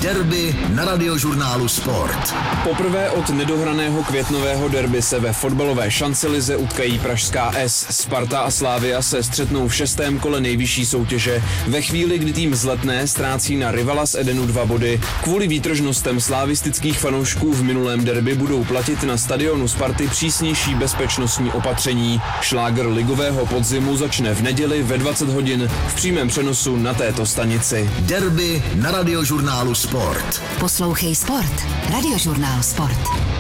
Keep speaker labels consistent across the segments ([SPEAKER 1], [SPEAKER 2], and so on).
[SPEAKER 1] Derby na Radiožurnálu Sport.
[SPEAKER 2] Poprvé od nedohraného květnového derby se ve fotbalové šancelize utkají pražská S. Sparta a Slavia se střetnou v 6. kole nejvyšší soutěže. Ve chvíli, kdy tým z Letné ztrácí na rivala z Edenu 2 body, kvůli výtržnostem slavistických fanoušků v minulém derby budou platit na stadionu Sparty přísnější bezpečnostní opatření. Šlágr ligového podzimu začne v neděli ve 20 hodin v přímém přenosu na této stanici.
[SPEAKER 1] Derby na Radiožurnálu Sport.
[SPEAKER 3] Poslouchej Sport. Radiožurnál Sport.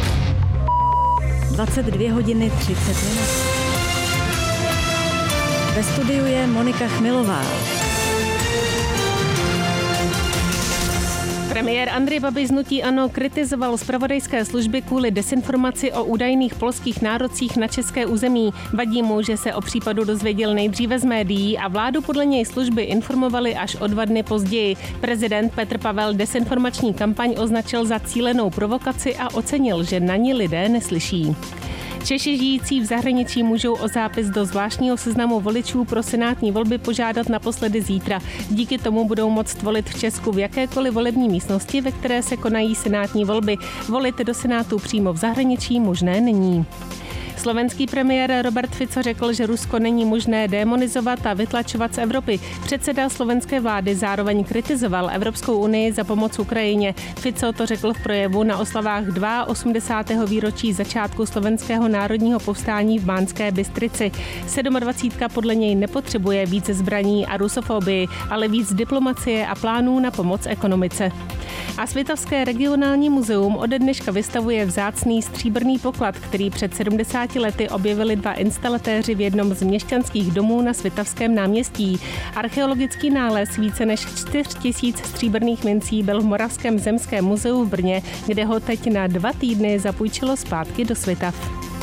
[SPEAKER 4] 22 hodiny 30 minut. Ve studiu je Monika Chmilová.
[SPEAKER 5] Premiér Andrej Babiš z hnutí ANO kritizoval zpravodajské služby kvůli dezinformaci o údajných polských nárocích na české území. Vadí mu, že se o případu dozvěděl nejdříve z médií a vládu podle něj služby informovaly až o 2 dny později. Prezident Petr Pavel dezinformační kampaň označil za cílenou provokaci a ocenil, že na ní lidé neslyší. Češi žijící v zahraničí můžou o zápis do zvláštního seznamu voličů pro senátní volby požádat naposledy zítra. Díky tomu budou moct volit v Česku v jakékoliv volební místnosti, ve které se konají senátní volby. Volit do senátu přímo v zahraničí možné není. Slovenský premiér Robert Fico řekl, že Rusko není možné démonizovat a vytlačovat z Evropy. Předseda slovenské vlády zároveň kritizoval Evropskou unii za pomoc Ukrajině. Fico to řekl v projevu na oslavách 82. výročí začátku slovenského národního povstání v Banské Bystrici. 27. podle něj nepotřebuje více zbraní a rusofobii, ale víc diplomacie a plánů na pomoc ekonomice. A Svitavské regionální muzeum ode dneška vystavuje vzácný stříbrný poklad, který před 70 lety objevili 2 instalatéři v jednom z měšťanských domů na Svitavském náměstí. Archeologický nález více než 4000 stříbrných mincí byl v Moravském zemském muzeu v Brně, kde ho teď na 2 týdny zapůjčilo zpátky do Svitav.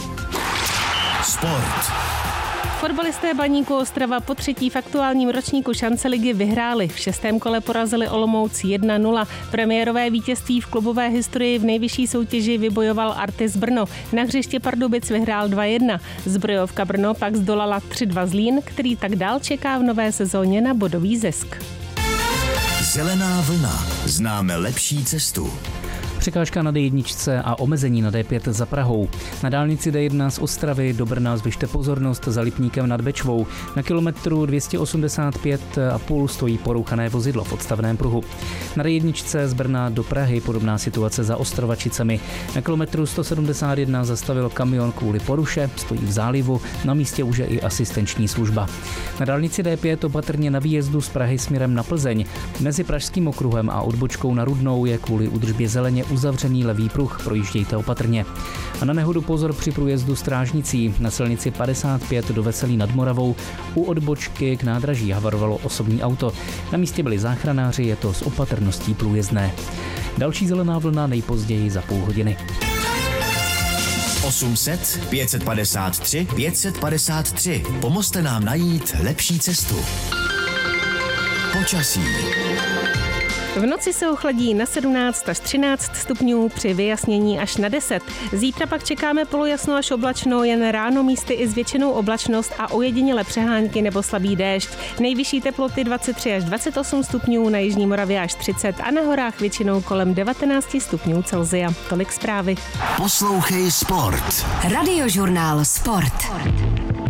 [SPEAKER 1] Sport.
[SPEAKER 5] Fotbalisté Baníku Ostrava po 3. v aktuálním ročníku Šanceligy vyhráli. V 6. kole porazili Olomouc 1-0. Premiérové vítězství v klubové historii v nejvyšší soutěži vybojoval Artis Brno. Na hřiště Pardubic vyhrál 2-1. Zbrojovka Brno pak zdolala 3-2 Zlín, který tak dál čeká v nové sezóně na bodový zisk.
[SPEAKER 1] Zelená vlna. Známe lepší cestu.
[SPEAKER 6] Překážka na D1 a omezení na D5 za Prahou. Na dálnici D1 z Ostravy do Brna zvyšte pozornost za Lipníkem nad Bečvou. Na kilometru 285,5 stojí porouchané vozidlo v odstavném pruhu. Na D1 z Brna do Prahy podobná situace za Ostrovačicemi. Na kilometru 171 zastavil kamion kvůli poruše, stojí v zálivu, na místě už je i asistenční služba. Na dálnici D5 opatrně na výjezdu z Prahy směrem na Plzeň. Mezi Pražským okruhem a odbočkou na Rudnou je kvůli údržbě zeleně uzavřený levý pruh, projíždějte opatrně. A na nehodu pozor při průjezdu Strážnicí. Na silnici 55 do Veselí nad Moravou u odbočky k nádraží havarovalo osobní auto. Na místě byli záchranáři, je to s opatrností průjezdné. Další zelená vlna nejpozději za půl hodiny.
[SPEAKER 1] 800 553 553. Pomozte nám najít lepší cestu. Počasí.
[SPEAKER 5] V noci se ochladí na 17 až 13 stupňů, při vyjasnění až na 10. Zítra pak čekáme polojasno až oblačno, jen ráno místy i s většinou oblačnost a ojedinělé přehánky nebo slabý déšť. Nejvyšší teploty 23 až 28 stupňů, na jižní Moravě až 30 a na horách většinou kolem 19 stupňů Celsia. Tolik zprávy.
[SPEAKER 1] Poslouchej Sport.
[SPEAKER 3] Radiožurnál Sport.